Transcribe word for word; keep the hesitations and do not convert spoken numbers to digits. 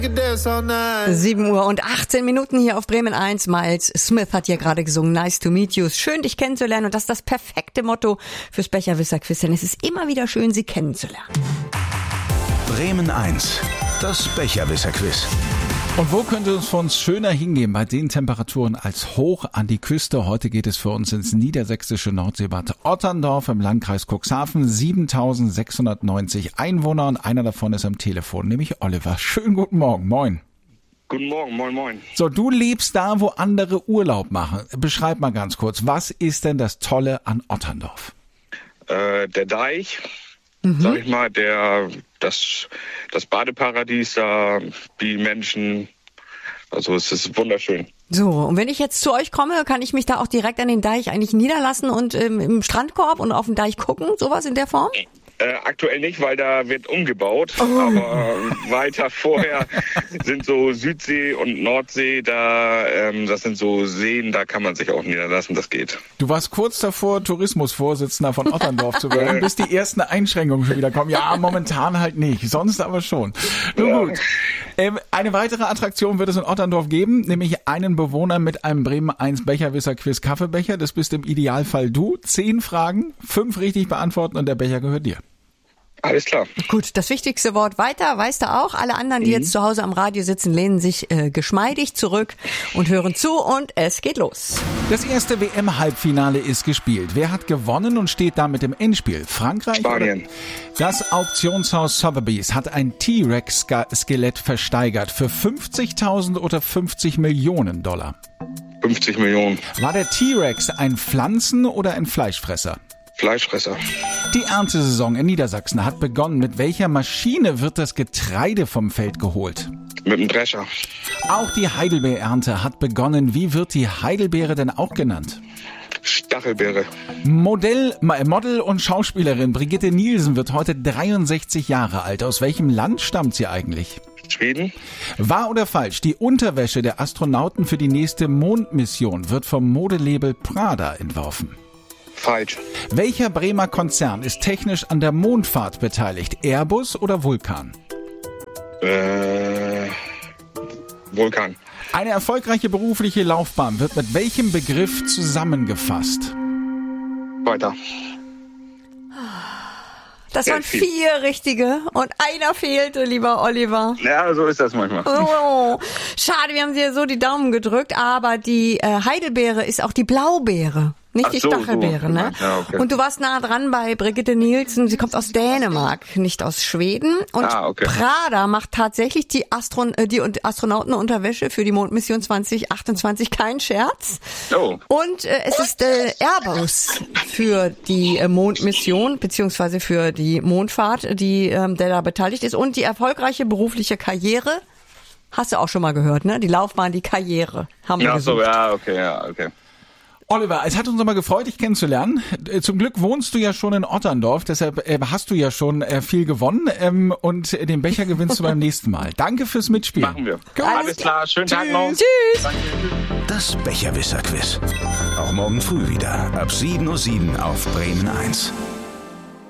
sieben Uhr und achtzehn Minuten hier auf Bremen eins. Miles Smith hat hier gerade gesungen, Nice to meet you. Schön, dich kennenzulernen, und das ist das perfekte Motto fürs Becherwisser-Quiz, denn es ist immer wieder schön, Sie kennenzulernen. Bremen eins, das Becherwisser-Quiz. Und wo könnte es für uns schöner hingehen bei den Temperaturen als hoch an die Küste? Heute geht es für uns ins niedersächsische Nordseebad Otterndorf im Landkreis Cuxhaven. siebentausendsechshundertneunzig Einwohner und einer davon ist am Telefon, nämlich Oliver. Schönen guten Morgen, moin. Guten Morgen, moin moin. So, du lebst da, wo andere Urlaub machen. Beschreib mal ganz kurz, was ist denn das Tolle an Otterndorf? Äh, der Deich, Mhm. sag ich mal, der das, das Badeparadies da, die Menschen, also es ist wunderschön. So, und wenn ich jetzt zu euch komme, kann ich mich da auch direkt an den Deich eigentlich niederlassen und ähm, im Strandkorb und auf den Deich gucken, sowas in der Form? Äh, aktuell nicht, weil da wird umgebaut, Oh. aber weiter vorher sind so Südsee und Nordsee, da ähm, das sind so Seen, da kann man sich auch niederlassen, das geht. Du warst kurz davor, Tourismusvorsitzender von Otterndorf zu werden, bis die ersten Einschränkungen schon wieder kommen. Ja, momentan halt nicht, sonst aber schon. Nun Ja. gut. Ähm, eine weitere Attraktion wird es in Otterndorf geben, nämlich einen Bewohner mit einem Bremen eins Becherwisser-Quiz Kaffeebecher. Das bist im Idealfall du. Zehn Fragen, fünf richtig beantworten und der Becher gehört dir. Alles klar. Gut, das wichtigste Wort weiter, weißt du auch. Alle anderen, die Mhm. jetzt zu Hause am Radio sitzen, lehnen sich äh, geschmeidig zurück und hören zu, und es geht los. Das erste W M-Halbfinale ist gespielt. Wer hat gewonnen und steht damit im Endspiel? Frankreich? Spanien. Oder? Das Auktionshaus Sotheby's hat ein T-Rex-Skelett versteigert für fünfzigtausend oder fünfzig Millionen Dollar. fünfzig Millionen. War der T-Rex ein Pflanzen- oder ein Fleischfresser? Fleischfresser. Die Erntesaison in Niedersachsen hat begonnen. Mit welcher Maschine wird das Getreide vom Feld geholt? Mit dem Drescher. Auch die Heidelbeerernte hat begonnen. Wie wird die Heidelbeere denn auch genannt? Stachelbeere. Modell, Model und Schauspielerin Brigitte Nielsen wird heute dreiundsechzig Jahre alt. Aus welchem Land stammt sie eigentlich? Schweden. Wahr oder falsch? Die Unterwäsche der Astronauten für die nächste Mondmission wird vom Modelabel Prada entworfen. Falsch. Welcher Bremer Konzern ist technisch an der Mondfahrt beteiligt? Airbus oder Vulkan? Äh, Vulkan. Eine erfolgreiche berufliche Laufbahn wird mit welchem Begriff zusammengefasst? Weiter. Das waren Sehr viel. vier richtige und einer fehlte, lieber Oliver. Ja, so ist das manchmal. Oh, schade, wir haben dir so die Daumen gedrückt, aber die äh, Heidelbeere ist auch die Blaubeere. Nicht Ach die so, Stachelbeere, so. ne? Ja, okay. Und du warst nah dran bei Brigitte Nielsen. Sie kommt aus Dänemark, nicht aus Schweden. Und Ah, okay. Prada macht tatsächlich die, Astron äh, die Astronautenunterwäsche für die Mondmission zwanzig achtundzwanzig. Kein Scherz. Oh. Und äh, es ist äh, Airbus für die äh, Mondmission beziehungsweise für die Mondfahrt, die ähm, der da beteiligt ist. Und die erfolgreiche berufliche Karriere, hast du auch schon mal gehört, ne? Die Laufbahn, die Karriere haben wir Ja, so, gesucht. ja, okay, ja, okay. Oliver, es hat uns nochmal gefreut, dich kennenzulernen. Äh, Zum Glück wohnst du ja schon in Otterndorf, deshalb äh, hast du ja schon äh, viel gewonnen ähm, und den Becher gewinnst du beim nächsten Mal. Danke fürs Mitspielen. Machen wir. Gut. Alles klar, schönen Tag noch. Tschüss! Das Becherwisser-Quiz. Auch morgen früh wieder ab sieben Uhr sieben auf Bremen eins.